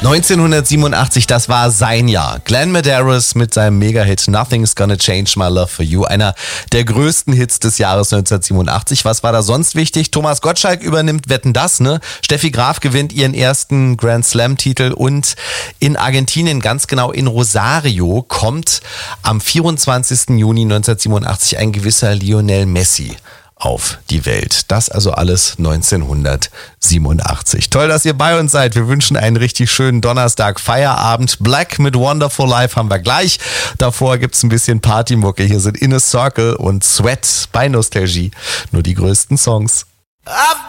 1987, das war sein Jahr. Glenn Medeiros mit seinem Mega-Hit Nothing's Gonna Change My Love for You. Einer der größten Hits des Jahres 1987. Was war da sonst wichtig? Thomas Gottschalk übernimmt Wetten, dass, ne? Steffi Graf gewinnt ihren ersten Grand Slam-Titel und in Argentinien, ganz genau in Rosario, kommt am 24. Juni 1987 ein gewisser Lionel Messi auf die Welt. Das also alles 1987. Toll, dass ihr bei uns seid. Wir wünschen einen richtig schönen Donnerstag, Feierabend. Black mit Wonderful Life haben wir gleich. Davor gibt's ein bisschen Partymucke. Hier sind Inner Circle und Sweat bei Nostalgie. Nur die größten Songs.